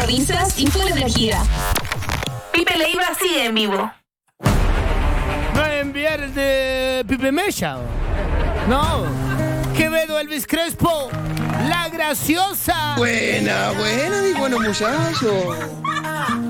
Risas y full energía. Pipe Leiva sigue en vivo. ¿Va a enviar de Pipe Mella? No. Quevedo, Elvis Crespo, La Graciosa. Buena, mi bueno muchacho.